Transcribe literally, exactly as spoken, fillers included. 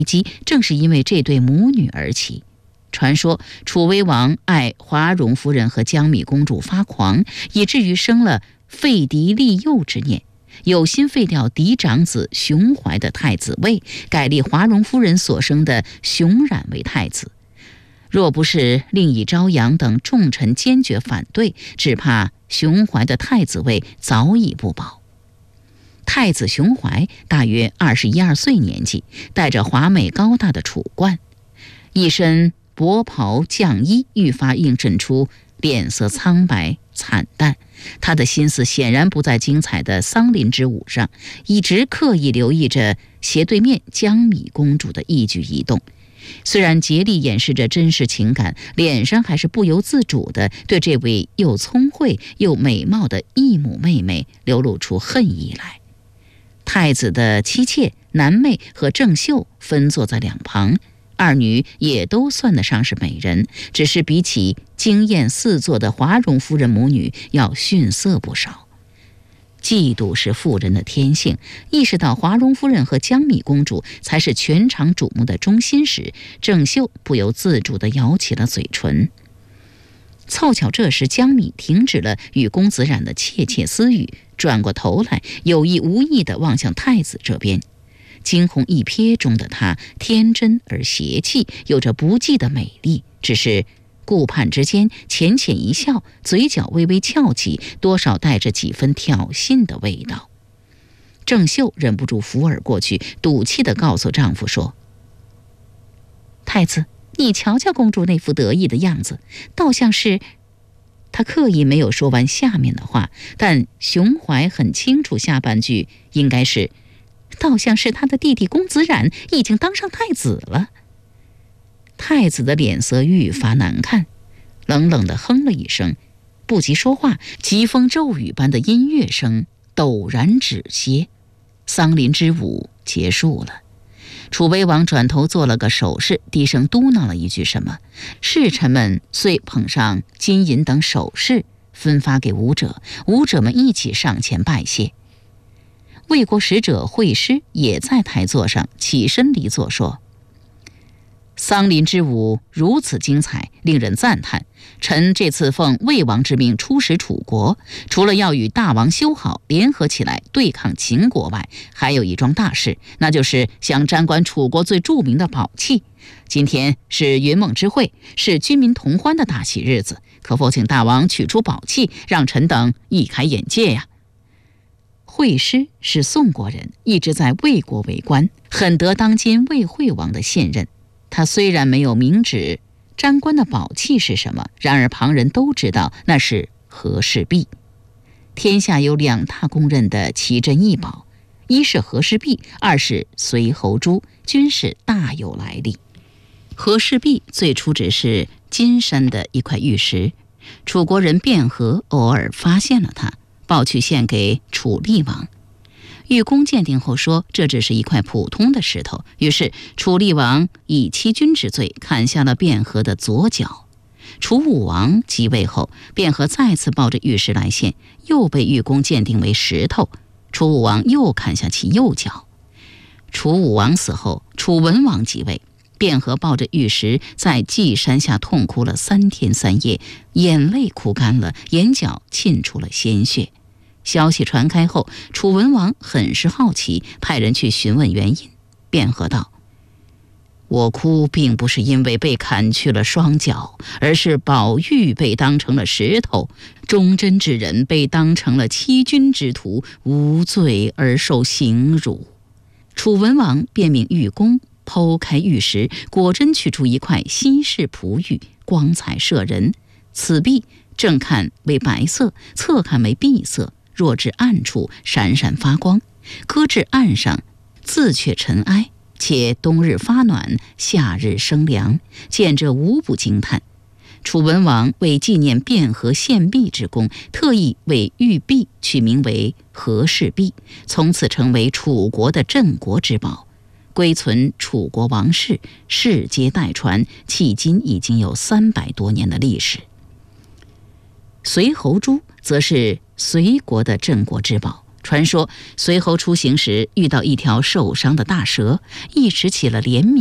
机正是因为这对母女而起。传说楚威王爱华容夫人和江米公主发狂，以至于生了废嫡立幼之念，有心废掉嫡长子熊怀的太子位，改立华容夫人所生的熊冉为太子。若不是另以昭阳等重臣坚决反对，只怕熊怀的太子位早已不保。太子熊怀大约二十一二岁年纪，戴着华美高大的楚冠，一身薄袍绛衣愈发映衬出脸色苍白惨淡。他的心思显然不在精彩的桑林之舞上，一直刻意留意着斜对面江米公主的一举一动。虽然竭力掩饰着真实情感，脸上还是不由自主地对这位又聪慧又美貌的异母妹妹流露出恨意来。太子的妻妾南妹和郑秀分坐在两旁，二女也都算得上是美人，只是比起惊艳四座的华容夫人母女要逊色不少。嫉妒是妇人的天性，意识到华容夫人和江米公主才是全场瞩目的中心时，郑秀不由自主地咬起了嘴唇。凑巧这时江米停止了与公子冉的窃窃私语，转过头来有意无意地望向太子这边。惊鸿一瞥中的她天真而邪气，有着不羁的美丽，只是顾盼之间浅浅一笑，嘴角微微翘起，多少带着几分挑衅的味道。郑秀忍不住扶耳过去，赌气地告诉丈夫说：太子，你瞧瞧公主那副得意的样子，倒像是……她刻意没有说完下面的话，但熊怀很清楚下半句应该是倒像是他的弟弟公子冉已经当上太子了。太子的脸色愈发难看，冷冷地哼了一声，不及说话，疾风骤雨般的音乐声陡然止歇，桑林之舞结束了。楚威王转头做了个手势，低声嘟囔了一句什么，侍臣们遂捧上金银等首饰分发给舞者，舞者们一起上前拜谢。魏国使者会师也在台座上起身离座说：桑林之舞如此精彩，令人赞叹。臣这次奉魏王之命出使楚国，除了要与大王修好，联合起来对抗秦国外，还有一桩大事，那就是想掌管楚国最著名的宝器。今天是云梦之会，是军民同欢的大喜日子，可否请大王取出宝器，让臣等一开眼界呀？惠师是宋国人，一直在魏国为官，很得当今魏惠王的信任。他虽然没有明指沾官的宝器是什么，然而旁人都知道那是和氏璧。天下有两大公认的奇珍异宝，一是和氏璧，二是随侯珠，均是大有来历。和氏璧最初只是金山的一块玉石，楚国人卞和偶尔发现了它，抱去献给楚厉王。玉公鉴定后说这只是一块普通的石头，于是楚厉王以欺君之罪砍下了卞和的左脚。楚武王即位后，卞和再次抱着玉石来献，又被玉公鉴定为石头，楚武王又砍下其右脚。楚武王死后，楚文王即位，卞和抱着玉石在稷山下痛哭了三天三夜，眼泪哭干了，眼角沁出了鲜血。消息传开后，楚文王很是好奇，派人去询问原因。卞和道：我哭并不是因为被砍去了双脚，而是宝玉被当成了石头，忠贞之人被当成了欺君之徒，无罪而受刑辱。楚文王便命玉工剖开玉石，果真取出一块稀世璞玉，光彩摄人。此璧正看为白色，侧看为碧色，若至暗处闪闪发光，搁至岸上自却尘埃，且冬日发暖，夏日生凉，见者无不惊叹。楚文王为纪念卞和献璧之功，特意为玉璧取名为和氏璧，从此成为楚国的镇国之宝，归存楚国王室，世皆代传，迄今已经有三百多年的历史。随侯珠则是随国的镇国之宝， 传说随侯出行时遇到一条受伤的大蛇，一时起了怜悯